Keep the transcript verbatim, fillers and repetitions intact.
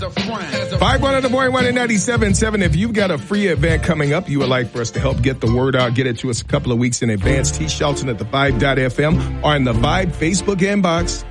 five one zero point one and ninety-seven point seven. If you've got a free event coming up you would like for us to help get the word out, get it to us a couple of weeks in advance. T. Shelton at the vibe dot f m or in the Vibe Facebook inbox.